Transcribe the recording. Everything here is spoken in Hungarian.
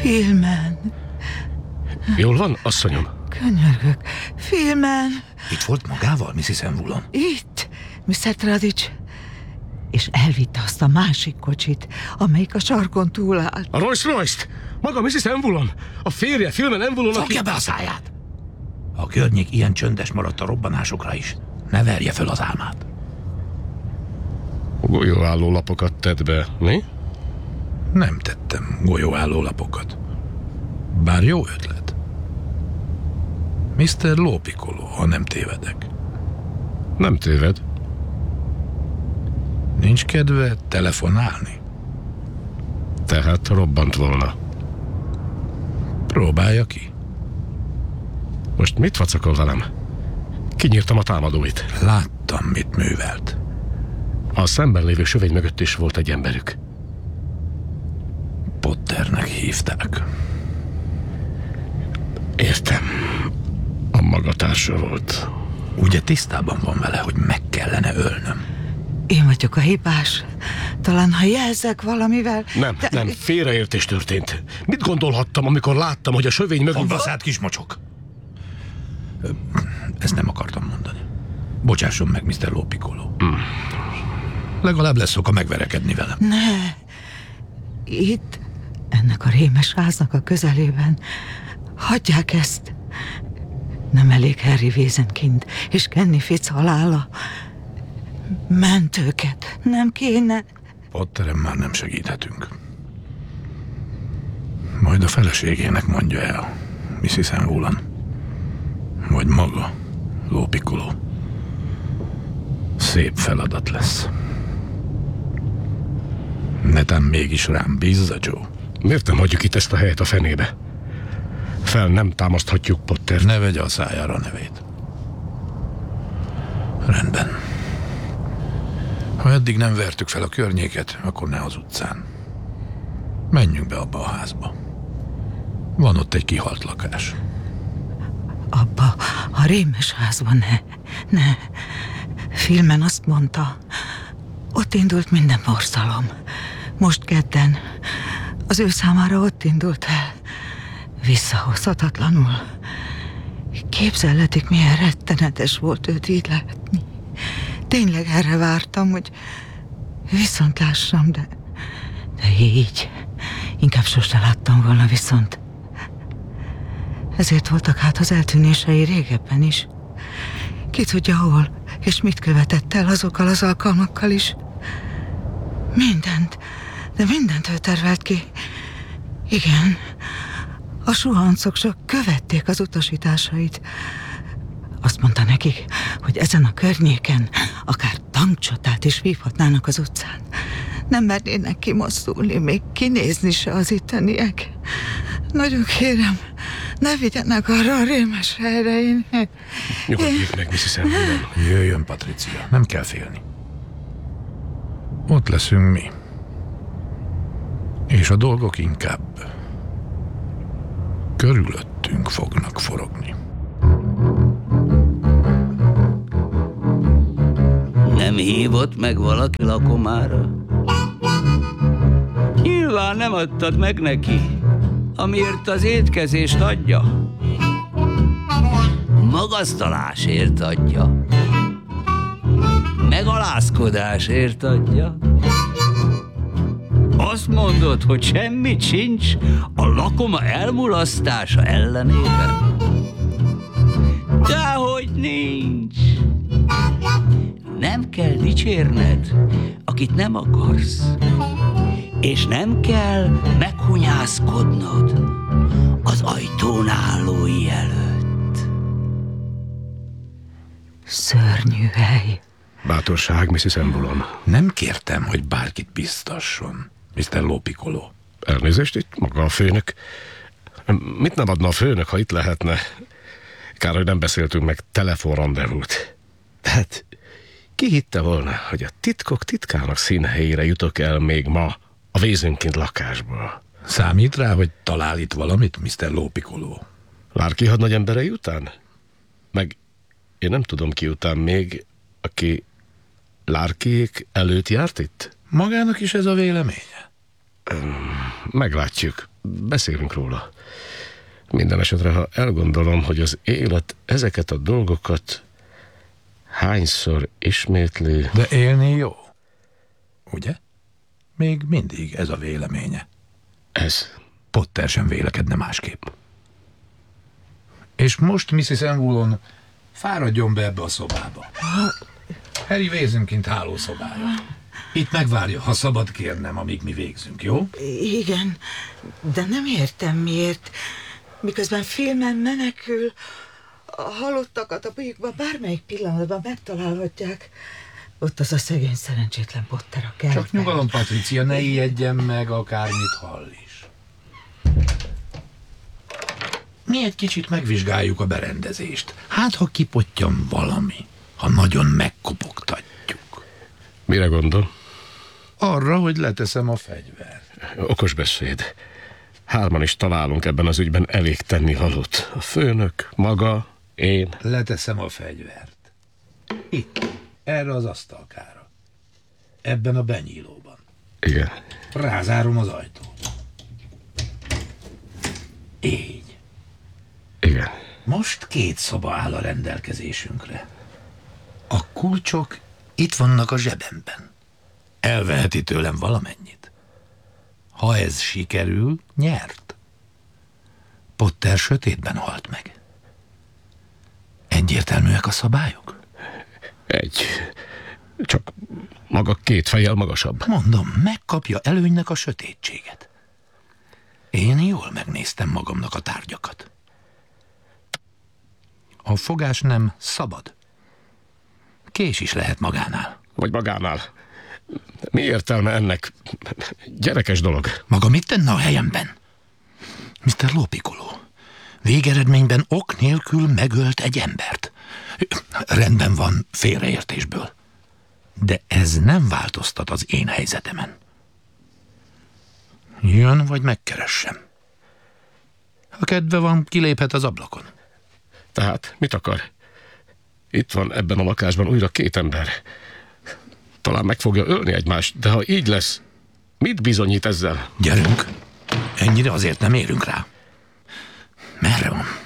Filmen. Jól van, asszonyom? Könyörgök. Filmen. Itt volt magával, Mrs. Envulon? Itt, Mr. Tradics. És elvitte azt a másik kocsit, amelyik a sarkon túl áll. A Rolls-Royce-t? Maga Mrs. Envulon? A férje, Filmen Envulon, aki... Fogja be a száját! A környék ilyen csöndes maradt a robbanásokra is. Ne verje föl az álmát. Golyóálló lapokat tett be, mi? Nem tettem golyóálló lapokat. Bár jó ötlet. Mr. Lópikoló, ha nem tévedek. Nem téved. Nincs kedve telefonálni? Tehát robbant volna. Próbálja ki. Most mit vacakol velem? Kinyírtam a támadóit. Láttam, mit művelt. A szemben lévő sövény mögött is volt egy emberük. Potternek hívták. Értem. A maga társa volt. Ugye tisztában van vele, hogy meg kellene ölnöm? Én vagyok a hibás. Talán, ha jelzek valamivel... Nem, félreértés történt. Mit gondolhattam, amikor láttam, hogy a sövény mögött... Fogd a szád, kismocsok! Ezt nem akartam mondani. Bocsásson meg, Mr. Lópikoló. Legalább lesz oka megverekedni velem. Ne! Itt, ennek a rémes háznak a közelében. Hagyják ezt. Nem elég Harry Weasley és Kenny Fitz halála. Mentőket nem kéne. Potterem már nem segíthetünk. Majd a feleségének mondja el, Mrs. Envulon. Vagy maga, Lópikoló. Szép feladat lesz. Netán mégis rám bízza, Joe. Miért nem hagyjuk itt ezt a helyet a fenébe? Fel nem támaszthatjuk Potter. Ne vegye a szájára a nevét. Rendben. Ha eddig nem vertük fel a környéket, akkor ne az utcán. Menjünk be abba a házba. Van ott egy kihalt lakás. Abba a rémes házban ne. Filmen azt mondta, ott indult minden borzalom. Most kedden az ő számára ott indult el. Visszahozhatatlanul. Képzelhetik, milyen rettenetes volt őt így látni. Tényleg erre vártam, hogy viszont lássam, de így inkább sose láttam volna viszont. Ezért voltak hát az eltűnései régebben is. Ki tudja hol, és mit követett el azokkal az alkalmakkal is. Mindent ő tervelt ki. Igen, a suhancok csak követték az utasításait. Azt mondta nekik, hogy ezen a környéken akár tankcsatát is vívhatnának az utcán. Nem mernének kimozdulni, még kinézni se az itteniek. Nagyon kérem, ne vigyenek arra a rémes helyre, én... Nyugodjék meg, Mrs. Envulon. Jöjjön, Patricia, nem kell félni. Ott leszünk mi. És a dolgok inkább körülöttünk fognak forogni. Nem hívott meg valaki lakomára? Nyilván nem adtad meg neki, amiért az étkezést adja. Magasztalásért adja. Megalázkodásért adja. Azt mondod, hogy semmit sincs a lakoma elmulasztása ellenében? Dehogy nincs. Nem kell dicsérned, akit nem akarsz. És nem kell meghunyászkodnod az ajtón állói előtt. Szörnyű hely. Bátorság, Mrs. Envulon. Nem kértem, hogy bárkit biztasson, Mr. Lópikoló. Elnézést, itt maga a főnök. Mit nem adna a főnök, ha itt lehetne? Kár, hogy nem beszéltünk meg telefonrandevút. Tehát ki hitte volna, hogy a titkok titkának színhelyére jutok el még ma a Weasley lakásba? Számít rá, hogy talál itt valamit, Mr. Lópikoló? Larky hadnagy emberei után? Meg én nem tudom ki után még, aki Larkyék előtt járt itt? Magának is ez a véleménye? Meglátjuk. beszélünk róla. Minden esetre, ha elgondolom, hogy az élet ezeket a dolgokat hányszor ismétli... De élni jó. Ugye? Még mindig ez a véleménye. Ez... Potter sem vélekedne másképp. És most, Mrs. Enwoolon, fáradjon be ebbe a szobába. Harry Weasley-kint hálószobája. Itt megvárja, ha szabad kérnem, amíg mi végzünk, jó? Igen, de nem értem miért. Miközben filmen menekül, a halottakat a bujikban bármelyik pillanatban megtalálhatják. Ott az a szegény szerencsétlen Potter a kertben. Csak nyugalom, Patricia, ne ijedjen meg, akármit hall is. Mi egy kicsit megvizsgáljuk a berendezést. Hát, ha kipottyan valami, ha nagyon megkopogtatjuk. Mire gondol? Arra, hogy leteszem a fegyvert. Okos beszéd. 3 is találunk ebben az ügyben elég tennivalót. A főnök, maga, én. Leteszem a fegyvert. Itt, erre az asztalkára. Ebben a benyílóban. Igen. Rázárom az ajtót. Így. Igen. Most 2 szoba áll a rendelkezésünkre. A kulcsok itt vannak a zsebemben. Elveheti tőlem valamennyit. Ha ez sikerül, nyert. Potter sötétben halt meg. Egyértelműek a szabályok? Egy. Csak maga 2 fejjel magasabb. Mondom, megkapja előnynek a sötétséget. Én jól megnéztem magamnak a tárgyakat. A fogás nem szabad. Kés is lehet magánál. Vagy magánál. Mi értelme ennek? Gyerekes dolog. Maga mit tenne a helyemben? Mr. Lópikoló, végeredményben ok nélkül megölt egy embert. Rendben van, félreértésből. De ez nem változtat az én helyzetemen. Jön, vagy megkeressem. Ha kedve van, kiléphet az ablakon. Tehát mit akar? Itt van ebben a lakásban újra 2 ember. Talán meg fogja ölni egymást, de ha így lesz, mit bizonyít ezzel? Gyerünk, ennyire azért nem érünk rá. Merre van?